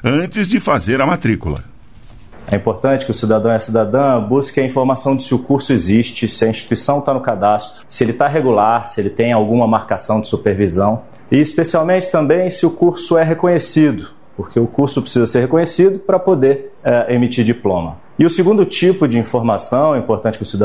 antes de fazer a matrícula. É importante que o cidadão e a cidadã busque a informação de se o curso existe, se a instituição está no cadastro, se ele está regular, se ele tem alguma marcação de supervisão e especialmente também se o curso é reconhecido, porque o curso precisa ser reconhecido para poder emitir diploma. E o segundo tipo de informação, é importante que o cidadão